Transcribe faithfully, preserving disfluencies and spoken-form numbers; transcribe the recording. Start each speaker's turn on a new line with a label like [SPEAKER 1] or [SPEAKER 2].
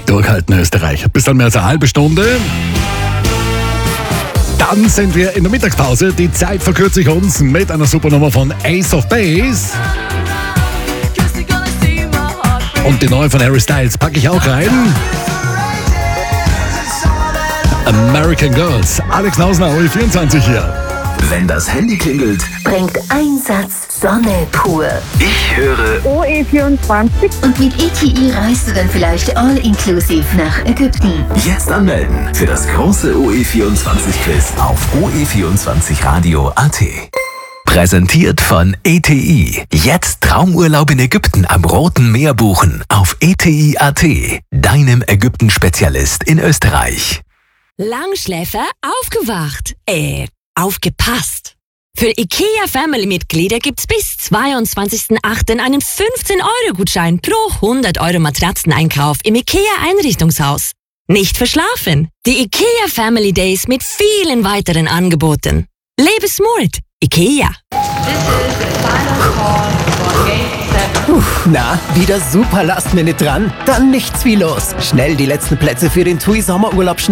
[SPEAKER 1] Durchhalten, Österreich. Bis dann mehr als eine halbe Stunde. Dann sind wir in der Mittagspause. Die Zeit verkürzt sich uns mit einer Supernummer von Ace of Base. Und die neue von Harry Styles packe ich auch rein. American Girls. Alex Nausner, O E vierundzwanzig hier.
[SPEAKER 2] Wenn das Handy klingelt,
[SPEAKER 3] bringt ein Satz Sonne pur.
[SPEAKER 2] ich höre
[SPEAKER 4] O E vierundzwanzig.
[SPEAKER 3] Und mit E T I reist du dann vielleicht all-inclusive nach Ägypten.
[SPEAKER 2] jetzt anmelden für das große O E vierundzwanzig Quiz auf o e vierundzwanzig radio punkt a t. Präsentiert von E T I. Jetzt Traumurlaub in Ägypten am Roten Meer buchen auf e t i punkt a t. Deinem Ägypten-Spezialist in Österreich.
[SPEAKER 5] Langschläfer aufgewacht. Äh, aufgepasst. Für IKEA-Family-Mitglieder gibt's bis zweiundzwanzigsten achten einen fünfzehn-Euro-Gutschein pro hundert Euro Matratzeneinkauf im IKEA-Einrichtungshaus. Nicht verschlafen. Die IKEA Family Days mit vielen weiteren Angeboten. Lebe smart. IKEA.
[SPEAKER 6] Puh, na, wieder super Last Minute dran? Dann nichts wie los. Schnell die letzten Plätze für den T U I Sommerurlaub schnappen.